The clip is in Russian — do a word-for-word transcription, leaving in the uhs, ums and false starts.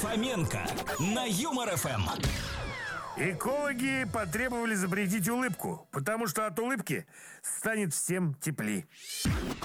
Фоменко на Юмор эф эм. Экологи потребовали запретить улыбку, потому что от улыбки станет всем теплей.